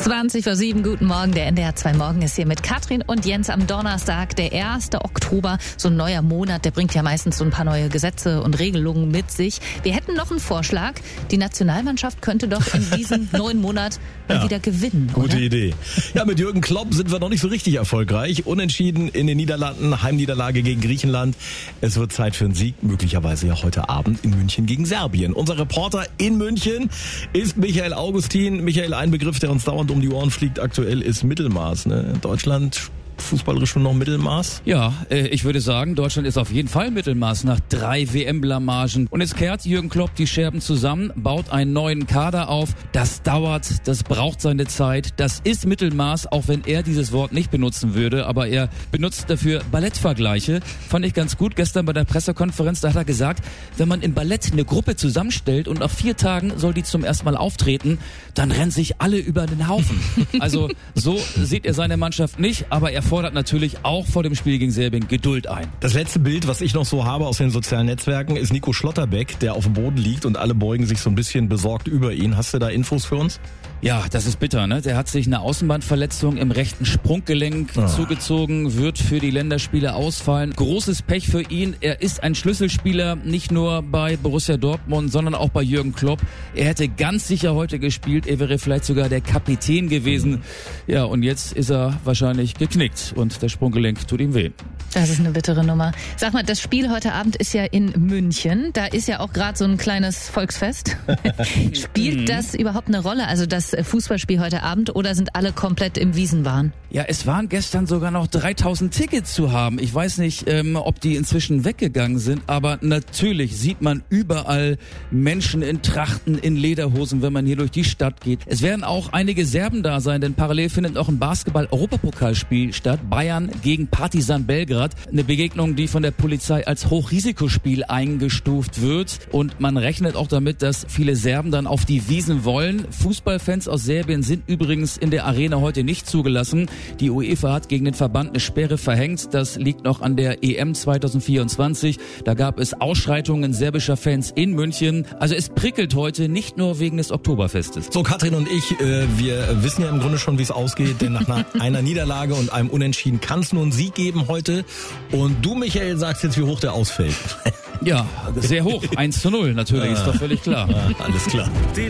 20:07, guten Morgen. Der NDR 2 Morgen ist hier mit Katrin und Jens am Donnerstag, der 1. Oktober. So ein neuer Monat, der bringt ja meistens so ein paar neue Gesetze und Regelungen mit sich. Wir hätten noch einen Vorschlag. Die Nationalmannschaft könnte doch in diesem neuen Monat mal wieder gewinnen, Gute oder? Idee. Ja, mit Jürgen Klopp sind wir noch nicht so richtig erfolgreich. Unentschieden in den Niederlanden, Heimniederlage gegen Griechenland. Es wird Zeit für einen Sieg, möglicherweise ja heute Abend in München gegen Serbien. Unser Reporter in München ist Michael Augustin. Michael, ein Begriff, der uns dauernd um die Ohren fliegt, aktuell ist Mittelmaß. Ne? Deutschland fußballerisch schon noch Mittelmaß? Ja, ich würde sagen, Deutschland ist auf jeden Fall Mittelmaß nach 3 WM-Blamagen. Und jetzt kehrt Jürgen Klopp die Scherben zusammen, baut einen neuen Kader auf. Das dauert, das braucht seine Zeit. Das ist Mittelmaß, auch wenn er dieses Wort nicht benutzen würde. Aber er benutzt dafür Ballettvergleiche. Fand ich ganz gut. Gestern bei der Pressekonferenz, da hat er gesagt, wenn man im Ballett eine Gruppe zusammenstellt und nach 4 Tagen soll die zum ersten Mal auftreten, dann rennen sich alle über den Haufen. Also so sieht er seine Mannschaft nicht, aber er fordert natürlich auch vor dem Spiel gegen Serbien Geduld ein. Das letzte Bild, was ich noch so habe aus den sozialen Netzwerken, ist Nico Schlotterbeck, der auf dem Boden liegt und alle beugen sich so ein bisschen besorgt über ihn. Hast du da Infos für uns? Ja, das ist bitter, ne? Der hat sich eine Außenbandverletzung im rechten Sprunggelenk zugezogen, wird für die Länderspiele ausfallen. Großes Pech für ihn. Er ist ein Schlüsselspieler, nicht nur bei Borussia Dortmund, sondern auch bei Jürgen Klopp. Er hätte ganz sicher heute gespielt. Er wäre vielleicht sogar der Kapitän gewesen. Ja, und jetzt ist er wahrscheinlich geknickt und das Sprunggelenk tut ihm weh. Das ist eine bittere Nummer. Sag mal, das Spiel heute Abend ist ja in München. Da ist ja auch gerade so ein kleines Volksfest. Spielt das überhaupt eine Rolle, also das Fußballspiel heute Abend, oder sind alle komplett im Wiesenwahn? Ja, es waren gestern sogar noch 3000 Tickets zu haben. Ich weiß nicht, ob die inzwischen weggegangen sind, aber natürlich sieht man überall Menschen in Trachten, in Lederhosen, wenn man hier durch die Stadt geht. Es werden auch einige Serben da sein, denn parallel findet auch ein Basketball-Europapokalspiel statt. Bayern gegen Partizan Belgrad. Eine Begegnung, die von der Polizei als Hochrisikospiel eingestuft wird. Und man rechnet auch damit, dass viele Serben dann auf die Wiesen wollen. Fußballfans aus Serbien sind übrigens in der Arena heute nicht zugelassen. Die UEFA hat gegen den Verband eine Sperre verhängt. Das liegt noch an der EM 2024. Da gab es Ausschreitungen serbischer Fans in München. Also es prickelt heute nicht nur wegen des Oktoberfestes. So, Katrin und ich, wir wissen ja im Grunde schon, wie es ausgeht, denn nach einer Niederlage und einem Unentschieden kann es nur einen Sieg geben heute. Und du, Michael, sagst jetzt, wie hoch der ausfällt. Ja, sehr hoch. 1:0 natürlich, ist doch völlig klar. Ja, alles klar.